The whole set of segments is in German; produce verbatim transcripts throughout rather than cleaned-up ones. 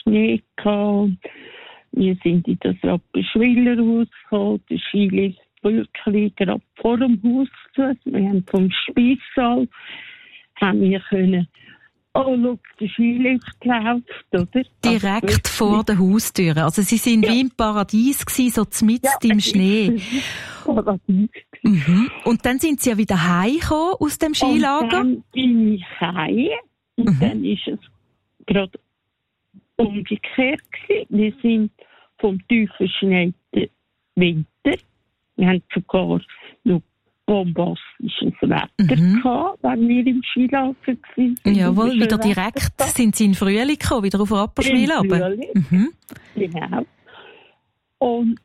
Schnee gehabt. Wir sind in das Rapperswiller-Haus gekommen. Der Skilift wirklich gerade vor dem Haus zu. Wir haben vom Speissaal haben wir können, oh, schau, der Skilift läuft, oder? Direkt vor der Haustür. Also Sie sind ja. wie im Paradies gewesen, so mitten ja, im Schnee. Paradies. Mhm. Und dann sind Sie ja wieder heimgekommen aus dem Skilager? Und dann bin ich heim. Und mhm. dann ist es gerade umgekehrt gewesen. Wir sind vom tief verschneiten Winter. Wir haben sogar noch bombastisches Wetter mhm. gehabt, wenn wir im Skilager waren. Jawohl, wieder direkt Wetter. Sind Sie in den Frühling gekommen, wieder auf Rapperswil runter? Mhm. Genau. Und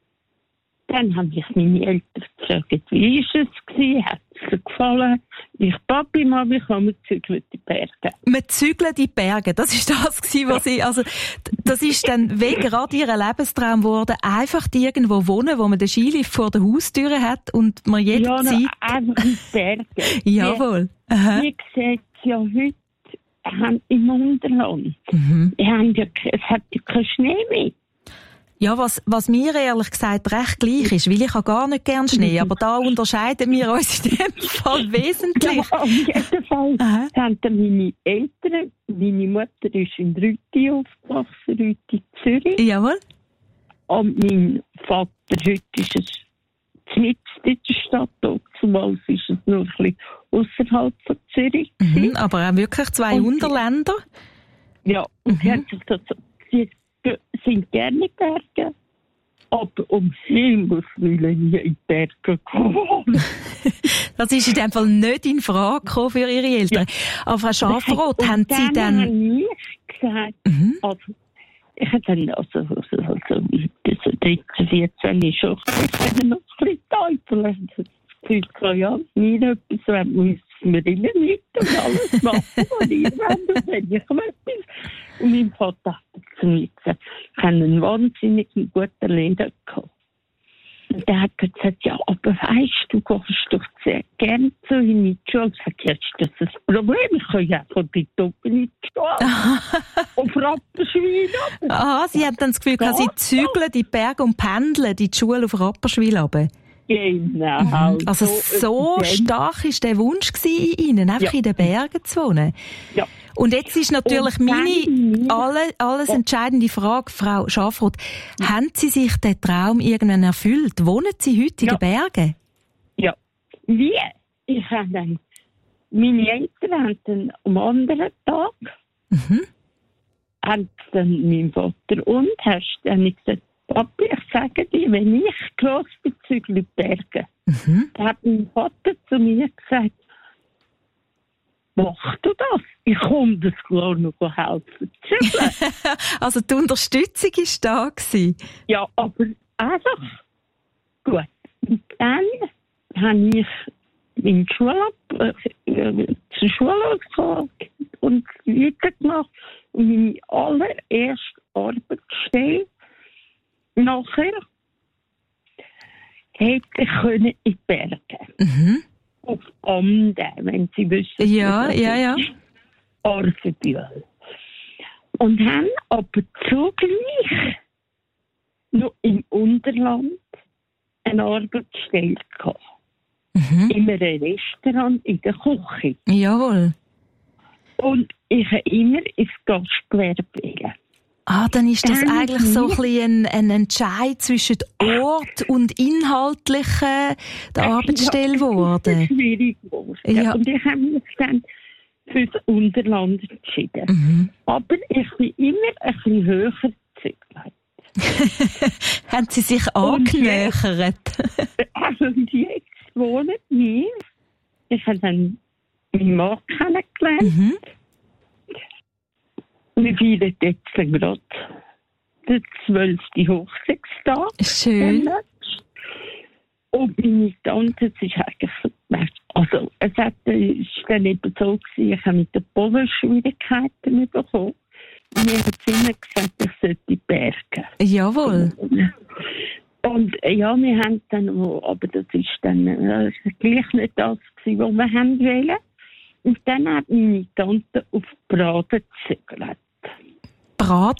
dann haben mich meine Eltern gefragt, wie ist es gewesen, hat es dir gefallen? Ich, Papi, Mami, komm, wir zügeln die Berge. Wir zügeln die Berge, das ist das gewesen, was Sie, also, das ist dann wie gerade Ihr Lebenstraum geworden, einfach irgendwo wohnen, wo man den Skilift vor der Haustür hat und man jederzeit... Ja, einfach in die Berge. Jawohl. Wie gesagt, ja heute haben im Unterland, mhm. wir haben ja, es hat ja keinen Schnee mehr. Ja, was, was mir ehrlich gesagt recht gleich ist, weil ich habe gar nicht gern Schnee, aber da unterscheiden wir uns in dem Fall wesentlich. Ja, auf jeden Fall haben meine Eltern, meine Mutter ist in Rüti aufgewachsen, Rüti Zürich. Jawohl. Und mein Vater, heute ist es mitten in der Stadt, zumal ist es nur ein bisschen ausserhalb von Zürich. Mhm, aber auch wirklich zwei und Unterländer. Ja, und mhm. hat sich das, sie sind gerne Berge, aber um Himmels Willen nie in die Berge gekommen. Das ist in dem Fall nicht in Frage gekommen für Ihre Eltern. Ja. Aber Frau Schafroth, haben Sie dann... habe ich gesagt, mhm. also, ich habe dann, also, also, also, also dreizehn, vierzehn ist schon noch ein bisschen Teufel. Das Gefühl, ja, mir etwas, wenn müssen wir immer mit und alles machen, was ihr wollt, und wenn ich etwas. Und mein Vater hat zu mir gesagt, ich habe einen wahnsinnig guten Lehrer gehabt. Und der hat gesagt, ja, aber weisst du, du gehst doch sehr gerne zu ihm in die Schule. Ich sage, jetzt ist das ein Problem, ich kann ja von dort oben in die Schule. Auf Rapperswil. Aha, Sie haben dann das Gefühl, dass Sie zügeln, die Berge und pendeln, in die Schule auf Rapperswil runter. Genau. Mhm. Also so, so stark war der Wunsch in Ihnen, einfach ja. in den Bergen zu wohnen. Ja. Und jetzt ist natürlich meine alle, alles ja. entscheidende Frage, Frau Schafroth. Ja. Haben Sie sich den Traum irgendwann erfüllt? Wohnen Sie heute in ja. den Bergen? Ja. Wie? Ich habe dann, meine Eltern haben dann am anderen Tag, mhm. haben dann mein Vater und hast dann gesagt, Papi, ich sage dir, wenn ich gross bezüglich die Berge, mhm. dann hat mein Vater zu mir gesagt, mach du das? Ich komme das klar noch helfen. Also die Unterstützung war da gewesen. Ja, aber einfach gut. Und dann habe ich meine Schule äh, zur Schule gegangen und weitergemacht. Und meine allererste Arbeitsstelle nachher hätte ich können in die Berge. Mhm. Auf Amden, wenn Sie wissen. Ja, ja, ja. Orfenbühl. Und haben aber zugleich noch im Unterland eine Arbeitsstelle gehabt. Mhm. In einem Restaurant, in der Küche. Jawohl. Und ich habe immer ins Gastgewerbe wählen. Ah, dann ist das dann eigentlich so ein bisschen ein, ein Entscheid zwischen Ort und inhaltlichen der Arbeitsstelle geworden. Ja, das ist schwierig geworden. Ja. Und ich habe mich dann für das Unterland entschieden. Mhm. Aber ich bin immer ein bisschen höher gezügelt. Haben Sie sich angenähert? Also jetzt wohnen wir. Ich habe dann meinen Mann kennengelernt. Mhm. Wir feiern jetzt gerade den zwölften Hochzeitstag. Schön. Und meine Tante, es ist eigentlich, also es hat, es ist dann eben so gewesen, ich habe mit den Bodenschwierigkeiten bekommen. Und mir hat es immer gesagt, ich sollte die Berge. Jawohl. Und ja, wir haben dann, aber das ist dann äh, gleich nicht das gewesen, was wir haben wollen. Und dann hat meine Tante auf Braden gezögert. Braden